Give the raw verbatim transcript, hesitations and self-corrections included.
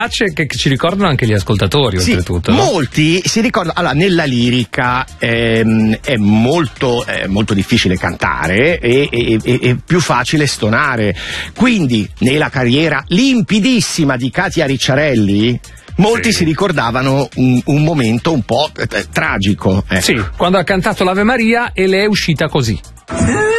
che ci ricordano anche gli ascoltatori, sì, oltretutto. No? Molti si ricordano. Allora, nella lirica ehm, è molto, eh, molto difficile cantare e, e, e, e più facile stonare. Quindi, nella carriera limpidissima di Katia Ricciarelli, molti sì. si ricordavano un, un momento un po' eh, tragico. Eh. Sì, quando ha cantato l'Ave Maria e le è uscita così.